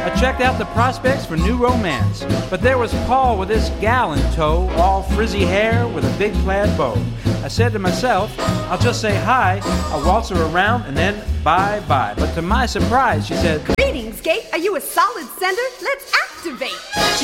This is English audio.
I checked out the prospects for new romance, but there was Paul with this gal in tow, all frizzy hair with a big plaid bow. I said to myself, I'll just say hi, I'll waltz her around, and then bye-bye. But to my surprise, she said, Greetings, Gate. Are you a solid sender? Let's activate.